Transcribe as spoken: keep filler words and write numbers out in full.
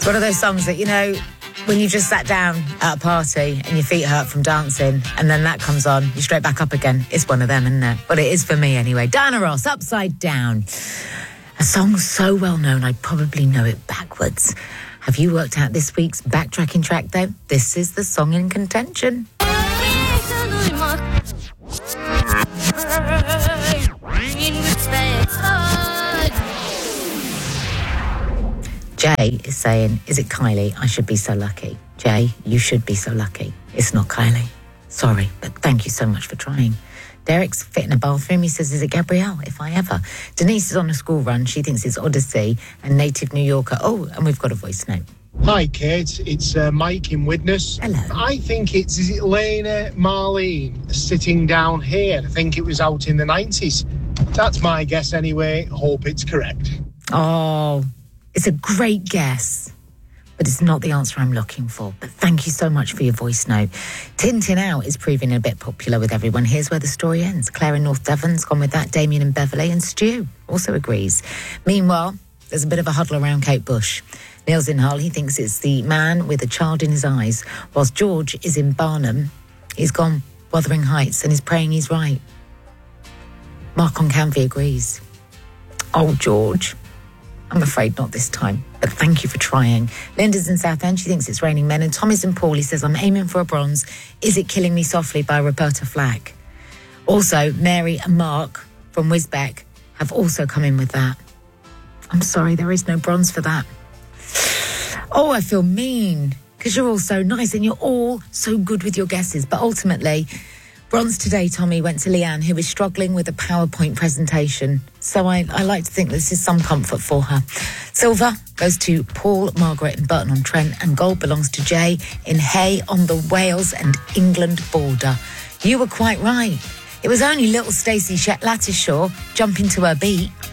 One of those songs that, you know, when you just sat down at a party and your feet hurt from dancing and then that comes on, you're straight back up again. It's one of them, isn't it? But it is for me anyway. Diana Ross, Upside Down. A song so well known, I'd probably know it backwards. Have you worked out this week's backtracking track, though? This is the song in contention. Jay is saying, is it Kylie? I should be so lucky. Jay, you should be so lucky. It's not Kylie. Sorry, but thank you so much for trying. Derek's fit in a bathroom. He says, is it Gabrielle, if I ever? Denise is on a school run. She thinks it's Odyssey and Native New Yorker. Oh, and we've got a voice note. Hi, Kate. It's uh, Mike in Widnes. Hello. I think it's, is it Lena Marlene Sitting Down Here? I think it was out in the nineties. That's my guess anyway. Hope it's correct. Oh, it's a great guess, but it's not the answer I'm looking for. But thank you so much for your voice note. Tintin Out is proving a bit popular with everyone. Here's where the story ends. Claire in North Devon's gone with that. Damien and Beverley, and Stu also agrees. Meanwhile, there's a bit of a huddle around Kate Bush. Neil's in Hull. He thinks it's the man with a child in his eyes. Whilst George is in Barnum, he's gone Wuthering Heights and is praying he's right. Mark on Canvey agrees. Oh, George. I'm afraid not this time, but thank you for trying. Linda's in Southend. She thinks it's Raining Men. And Tommy's in Paul. He says, I'm aiming for a bronze. Is It Killing Me Softly by Roberta Flack? Also, Mary and Mark from Wisbeck have also come in with that. I'm sorry, there is no bronze for that. Oh, I feel mean because you're all so nice and you're all so good with your guesses. But ultimately, bronze today, Tommy, went to Leanne, who is struggling with a PowerPoint presentation. So I, I like to think this is some comfort for her. Silver goes to Paul, Margaret and Burton-on-Trent, and gold belongs to Jay in Hay on the Wales and England border. You were quite right. It was only little Stacey Latishore jumping to her beat.